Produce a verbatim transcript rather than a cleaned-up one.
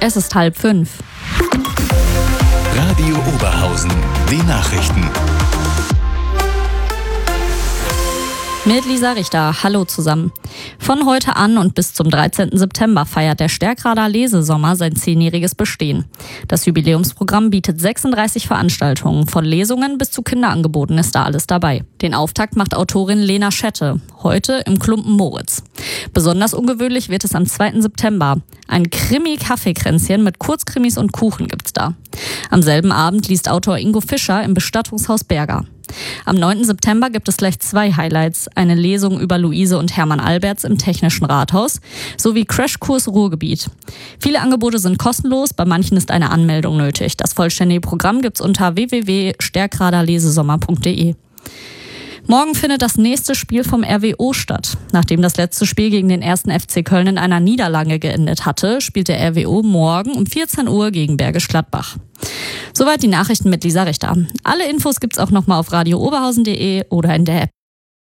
Es ist halb fünf. Radio Oberhausen, die Nachrichten. Mit Lisa Richter. Hallo zusammen. Von heute an und bis zum dreizehnten September feiert der Stärkrader Lesesommer sein zehnjähriges Bestehen. Das Jubiläumsprogramm bietet sechsunddreißig Veranstaltungen. Von Lesungen bis zu Kinderangeboten ist da alles dabei. Den Auftakt macht Autorin Lena Schette. Heute im Klumpen Moritz. Besonders ungewöhnlich wird es am zweiten September. Ein Krimi-Kaffeekränzchen mit Kurzkrimis und Kuchen gibt's da. Am selben Abend liest Autor Ingo Fischer im Bestattungshaus Berger. Am neunten September gibt es gleich zwei Highlights. Eine Lesung über Luise und Hermann Alberts im Technischen Rathaus sowie Crashkurs Ruhrgebiet. Viele Angebote sind kostenlos, bei manchen ist eine Anmeldung nötig. Das vollständige Programm gibt's unter w w w punkt stärkrader lesesommer punkt d e. Morgen findet das nächste Spiel vom R W O statt. Nachdem das letzte Spiel gegen den ersten F C Köln in einer Niederlage geendet hatte, spielt der R W O morgen um vierzehn Uhr gegen Bergisch Gladbach. Soweit die Nachrichten mit Lisa Richter. Alle Infos gibt's auch nochmal auf radio oberhausen punkt d e oder in der App.